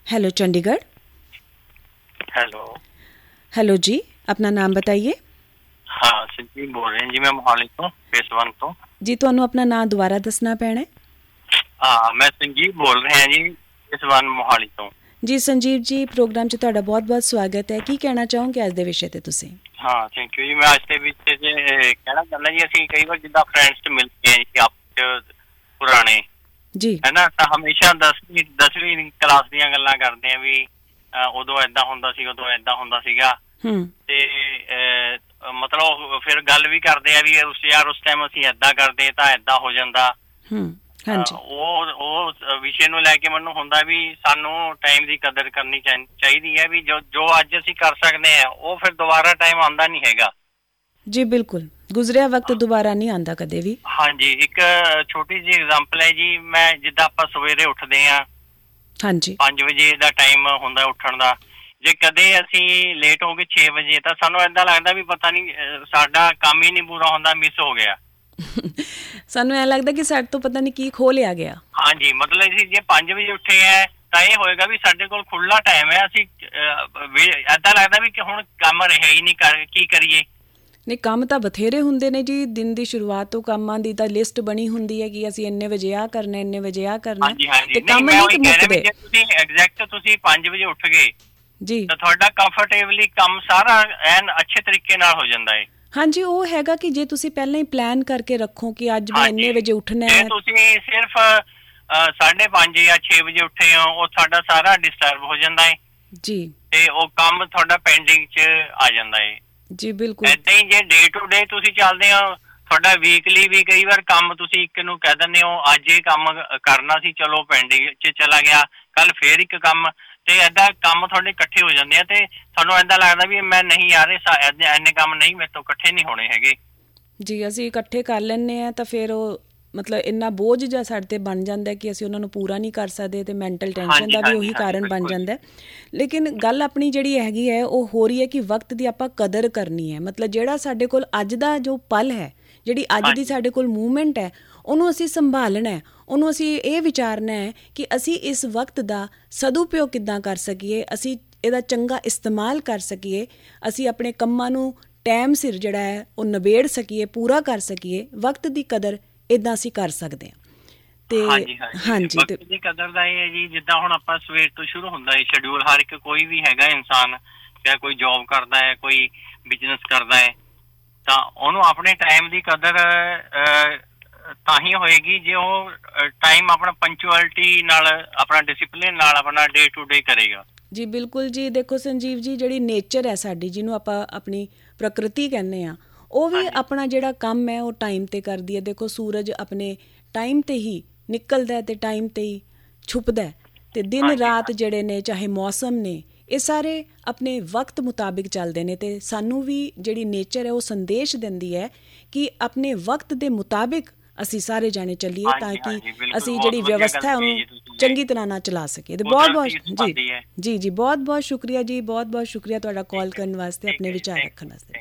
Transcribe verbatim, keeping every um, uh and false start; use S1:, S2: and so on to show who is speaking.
S1: Hello Chandigarh.
S2: Hello.
S1: Hello जी, अपना नाम बताइए।
S2: हाँ, संजीव बोल रहे हैं जी, मैं मोहाली तो फेस वन तो
S1: जी। ਤੁਹਾਨੂੰ ਆਪਣਾ ਨਾਮ ਦੁਬਾਰਾ ਦੱਸਣਾ ਪੈਣਾ ਹੈ।
S2: हाँ, मैं संजीव बोल रहे हैं जी, फेस वन मोहाली तो।
S1: ਜੀ ਸੰਜੀਵ ਜੀ, ਪ੍ਰੋਗਰਾਮ 'ਚ ਤੁਹਾਡਾ ਬਹੁਤ-ਬਹੁਤ ਸਵਾਗਤ ਹੈ। ਕੀ ਕਹਿਣਾ ਚਾਹੋਗੇ ਅੱਜ ਦੇ ਵਿਸ਼ੇ ਤੇ ਤੁਸੀਂ?
S2: ਹਾਂ, ਥੈਂਕ ਯੂ ਜੀ। ਮੈਂ ਅੱਜ ਦੇ ਵਿੱਚ ਜੇ ਕਹਿਣਾ ਚਾਹੁੰਦਾ ਜੀ, ਅਸੀਂ ਕਈ ਵਾਰ ਜਿੱਦਾਂ ਫਰੈਂਡਸ 'ਚ ਮਿਲਦੇ ਹਾਂ ਜੀ ਆਪਸ 'ਚ ਪੁਰਾਣੇ
S1: ਜੀ,
S2: ਹੈ ਨਾ, ਤਾਂ ਹਮੇਸ਼ਾ ਦਸਵੀਂ ਦਸਵੀਂ ਕਲਾਸ ਦੀਆਂ ਗੱਲਾਂ ਕਰਦੇ ਆ ਵੀ ਉਦੋਂ ਏਦਾਂ ਹੁੰਦਾ ਸੀ, ਉਦੋਂ ਏਦਾਂ ਹੁੰਦਾ ਸੀਗਾ।
S1: ਹੂੰ।
S2: ਤੇ ਮਤਲਬ ਫਿਰ ਗੱਲ ਵੀ ਕਰਦੇ ਆ ਵੀ ਉਸ ਯਾਰ ਉਸ ਟਾਈਮ ਅਸੀਂ ਏਦਾਂ ਕਰਦੇ ਤਾਂ ਏਦਾਂ ਹੋ ਜਾਂਦਾ।
S1: ਹੂੰ। ਹਾਂਜੀ।
S2: ਉਹ ਉਹ ਵਿਸ਼ੇ ਨੂੰ ਲੈ ਕੇ ਮੈਨੂੰ ਹੁੰਦਾ ਵੀ ਸਾਨੂੰ ਟਾਈਮ ਦੀ ਕਦਰ ਕਰਨੀ ਚਾਹੀਦੀ ਹੈ ਵੀ ਜੋ ਜੋ ਅੱਜ ਅਸੀਂ ਕਰ ਸਕਦੇ ਹਾਂ ਉਹ ਫਿਰ ਦੁਬਾਰਾ ਟਾਈਮ ਆਉਂਦਾ ਨਹੀਂ ਹੈਗਾ
S1: ਜੀ। ਬਿਲਕੁਲ, ਗੁਜ਼ਰਿਆ ਵਕਤ ਦੁਬਾਰਾ ਨਹੀਂ ਆਉਂਦਾ ਕਦੇ ਵੀ।
S2: ਹਾਂਜੀ, ਇੱਕ ਛੋਟੀ ਜਿਹੀ ਐਗਜ਼ਾਮਪਲ ਹੈ ਜੀ। ਮੈਂ ਜਿੱਦਾਂ ਆਪਾਂ ਸਵੇਰੇ ਉੱਠਦੇ ਹਾਂ,
S1: ਹਾਂਜੀ,
S2: ਪੰਜ ਵਜੇ ਦਾ ਟਾਈਮ ਹੁੰਦਾ ਉੱਠਣ ਦਾ। ਜੇ ਕਦੇ ਅਸੀਂ ਲੇਟ ਹੋ ਗਏ ਛੇ ਵਜੇ ਤਾਂ ਸਾਨੂੰ ਏਦਾਂ ਲੱਗਦਾ ਵੀ ਪਤਾ ਨਹੀਂ ਸਾਡਾ ਕੰਮ ਹੀ ਨਹੀਂ ਪੂਰਾ ਹੁੰਦਾ, ਮਿਸ ਹੋ ਗਿਆ।
S1: ਸਾਨੂੰ ਐਂ ਲੱਗਦਾ ਕਿ ਸਾਡੇ ਤੋਂ ਪਤਾ ਨਹੀਂ ਕੀ ਖੋਹ ਲਿਆ ਗਿਆ।
S2: ਹਾਂਜੀ, ਮਤਲਬ ਅਸੀਂ ਜੇ ਪੰਜ ਵਜੇ ਉੱਠੇ ਹੈ ਤਾਂ ਇਹ ਹੋਏਗਾ ਵੀ ਸਾਡੇ ਕੋਲ ਖੁੱਲਾ ਟਾਈਮ ਹੈ। ਅਸੀਂ ਏਦਾਂ ਲੱਗਦਾ ਵੀ ਕਿ ਹੁਣ ਕੰਮ ਰਿਹਾ ਹੀ ਨਹੀਂ, ਕਰ ਕੀ ਕਰੀਏ।
S1: ਨਹੀਂ, ਕੰਮ ਤਾਂ ਬਥੇਰੇ ਹੁੰਦੇ ਨੇ ਜੀ। ਦਿਨ ਦੀ ਸ਼ੁਰੂਆਤ ਤੋਂ ਕੰਮਾਂ ਦੀ ਤਾਂ ਲਿਸਟ ਬਣੀ ਹੁੰਦੀ ਹੈ ਕਿ ਅਸੀਂ ਇੰਨੇ ਵਜੇ ਆਹ ਕਰਨਾ, ਇੰਨੇ ਵਜੇ ਆਹ ਕਰਨਾ।
S2: ਤੇ ਕੰਮ ਨਹੀਂ ਮੁੱਕਦੇ। ਜੇ ਤੁਸੀਂ ਐਗਜ਼ੈਕਟ ਤੁਸੀਂ ਪੰਜ ਵਜੇ ਉੱਠ ਗਏ ਜੀ ਤਾਂ ਤੁਹਾਡਾ ਕੰਫਰਟੇਬਲੀ ਕੰਮ ਸਾਰਾ ਐਨ ਅੱਛੇ ਤਰੀਕੇ ਨਾਲ ਹੋ ਜਾਂਦਾ ਹੈ।
S1: ਹਾਂਜੀ, ਉਹ ਹੈਗਾ ਕਿ ਜੇ ਤੁਸੀਂ ਪਹਿਲਾਂ ਹੀ ਪਲਾਨ ਕਰਕੇ ਰੱਖੋ ਕਿ ਅੱਜ ਮੈਂ ਇੰਨੇ ਵਜੇ ਉੱਠਣਾ ਹੈ।
S2: ਤੁਸੀਂ ਸਿਰਫ ਸਾਢੇ ਪੰਜ ਜਾਂ ਛੇ ਵਜੇ ਉੱਠੇ ਹੋ, ਉਹ ਸਾਡਾ ਸਾਰਾ ਡਿਸਟਰਬ ਹੋ ਜਾਂਦਾ ਹੈ
S1: ਜੀ, ਤੇ
S2: ਉਹ ਕੰਮ ਤੁਹਾਡਾ ਪੈਂਡਿੰਗ 'ਚ ਆ ਜਾਂਦਾ ਹੈ
S1: ਜੀ। ਬਿਲਕੁਲ
S2: ਏਦਾਂ ਹੀ ਜੇ ਡੇ ਟੂ ਡੇ ਤੁਸੀਂ ਚੱਲਦੇ ਹੋ, ਤੁਹਾਡਾ ਵੀਕਲੀ ਵੀ ਕਈ ਵਾਰ ਕੰਮ ਤੁਸੀਂ ਇੱਕ ਨੂੰ ਕਹਿ ਦਿੰਦੇ ਹੋ ਅੱਜ ਇਹ ਕੰਮ ਕਰਨਾ ਸੀ, ਚਲੋ ਪੈਂਡਿੰਗ 'ਚ ਚਲਾ ਗਿਆ, ਕੱਲ ਫੇਰ ਇੱਕ ਕੰਮ, ਤੇ ਏਦਾਂ ਕੰਮ ਤੁਹਾਡੇ ਇਕੱਠੇ ਹੋ ਜਾਂਦੇ ਆ ਤੇ ਤੁਹਾਨੂੰ ਏਦਾਂ ਲੱਗਦਾ ਵੀ ਮੈਂ ਨਹੀਂ ਯਾਰ ਇੰਨੇ ਕੰਮ ਨਹੀਂ ਮੇਰੇ ਤੋਂ ਇਕੱਠੇ ਨਹੀਂ ਹੋਣੇ ਹੈਗੇ
S1: ਜੀ। ਅਸੀਂ ਇਕੱਠੇ ਕਰ ਲੈਂਦੇ ਹਾਂ ਤਾਂ ਫਿਰ ਉਹ ਮਤਲਬ ਇੰਨਾ ਬੋਝ ਜਿਹਾ ਸਾਡੇ 'ਤੇ ਬਣ ਜਾਂਦਾ ਕਿ ਅਸੀਂ ਉਹਨਾਂ ਨੂੰ ਪੂਰਾ ਨਹੀਂ ਕਰ ਸਕਦੇ ਤੇ ਮੈਂਟਲ ਟੈਨਸ਼ਨ ਦਾ ਵੀ ਉਹੀ ਕਾਰਨ ਬਣ ਜਾਂਦਾ। ਲੇਕਿਨ ਗੱਲ ਆਪਣੀ ਜਿਹੜੀ ਹੈਗੀ ਹੈ ਉਹ ਹੋ ਰਹੀ ਹੈ ਕਿ ਵਕਤ ਦੀ ਆਪਾਂ ਕਦਰ ਕਰਨੀ ਹੈ। ਮਤਲਬ ਜਿਹੜਾ ਸਾਡੇ ਕੋਲ ਅੱਜ ਦਾ ਜੋ ਪਲ ਹੈ, ਜਿਹੜੀ ਅੱਜ ਦੀ ਸਾਡੇ ਕੋਲ ਮੂਵਮੈਂਟ ਹੈ, ਉਹਨੂੰ ਅਸੀਂ ਸੰਭਾਲਣਾ ਹੈ। ਉਹਨੂੰ ਅਸੀਂ ਇਹ ਵਿਚਾਰਨਾ ਹੈ ਕਿ ਅਸੀਂ ਇਸ ਵਕਤ ਦਾ ਸਦਉਪਯੋਗ ਕਿੱਦਾਂ ਕਰ ਸਕੀਏ, ਅਸੀਂ ਇਹਦਾ ਚੰਗਾ ਇਸਤੇਮਾਲ ਕਰ ਸਕੀਏ, ਅਸੀਂ ਆਪਣੇ ਕੰਮਾਂ ਨੂੰ ਟਾਈਮ ਸਿਰ ਜਿਹੜਾ ਹੈ ਉਹ ਨਿਬੇੜ ਸਕੀਏ, ਪੂਰਾ ਕਰ ਸਕੀਏ। ਵਕਤ ਦੀ ਕਦਰ ਇੱਦਾਂ ਅਸੀਂ ਕਰ ਸਕਦੇ ਹਾਂ। ਤੇ ਹਾਂਜੀ,
S2: ਵਕਤ ਦੀ ਕਦਰ ਦਾ ਇਹ ਹੈ ਜੀ, ਜਿੱਦਾਂ ਹੁਣ ਆਪਾਂ ਸਵੇਰ ਤੋਂ ਸ਼ੁਰੂ ਹੁੰਦਾ ਹੈ ਸ਼ਡਿਊਲ, ਹਰ ਇੱਕ ਕੋਈ ਵੀ ਹੈਗਾ ਇਨਸਾਨ, ਚਾਹੇ ਕੋਈ ਜੋਬ ਕਰਦਾ ਹੈ, ਕੋਈ ਬਿਜ਼ਨਸ ਕਰਦਾ ਹੈ, ਤਾਂ ਉਹਨੂੰ ਆਪਣੇ ਟਾਈਮ ਦੀ ਕਦਰ ਤਾਂ ਹੀ ਹੋਏਗੀ ਜੇ ਉਹ ਟਾਈਮ ਆਪਣਾ ਪੰਚੁਅਲਿਟੀ ਨਾਲ, ਆਪਣਾ ਡਿਸਿਪਲਿਨ ਨਾਲ ਆਪਣਾ ਡੇ ਟੂ ਡੇ ਕਰੇਗਾ
S1: ਜੀ। ਬਿਲਕੁਲ ਜੀ। ਦੇਖੋ ਸੰਜੀਵ ਜੀ, ਜਿਹੜੀ ਨੇਚਰ ਹੈ ਸਾਡੀ, ਜਿਹਨੂੰ ਆਪਾਂ ਆਪਣੀ ਪ੍ਰਕਿਰਤੀ ਕਹਿੰਦੇ ਹਾਂ, ਉਹ ਵੀ ਆਪਣਾ ਜਿਹੜਾ ਕੰਮ ਹੈ ਉਹ ਟਾਈਮ 'ਤੇ ਕਰਦੀ ਹੈ। ਦੇਖੋ ਸੂਰਜ ਆਪਣੇ ਟਾਈਮ 'ਤੇ ਹੀ ਨਿਕਲਦਾ ਅਤੇ ਟਾਈਮ 'ਤੇ ਹੀ ਛੁਪਦਾ, ਅਤੇ ਦਿਨ ਰਾਤ ਜਿਹੜੇ ਨੇ, ਚਾਹੇ ਮੌਸਮ ਨੇ, ਇਹ ਸਾਰੇ ਆਪਣੇ ਵਕਤ ਮੁਤਾਬਿਕ ਚੱਲਦੇ ਨੇ। ਅਤੇ ਸਾਨੂੰ ਵੀ ਜਿਹੜੀ ਨੇਚਰ ਹੈ ਉਹ ਸੰਦੇਸ਼ ਦਿੰਦੀ ਹੈ ਕਿ ਆਪਣੇ ਵਕਤ ਦੇ ਮੁਤਾਬਿਕ ਅਸੀਂ ਸਾਰੇ ਜਾਣੇ ਚੱਲੀਏ ਤਾਂ ਕਿ ਅਸੀਂ ਜਿਹੜੀ ਵਿਵਸਥਾ ਹੈ ਉਹਨੂੰ ਚੰਗੀ ਤਰ੍ਹਾਂ ਨਾਲ ਚਲਾ ਸਕੀਏ। ਤੇ ਬਹੁਤ ਬਹੁਤ ਜੀ ਜੀ ਜੀ ਬਹੁਤ ਬਹੁਤ ਸ਼ੁਕਰੀਆ ਜੀ, ਬਹੁਤ ਬਹੁਤ ਸ਼ੁਕਰੀਆ ਤੁਹਾਡਾ ਕਾਲ ਕਰਨ ਵਾਸਤੇ, ਆਪਣੇ ਵਿਚਾਰ ਰੱਖਣ ਵਾਸਤੇ।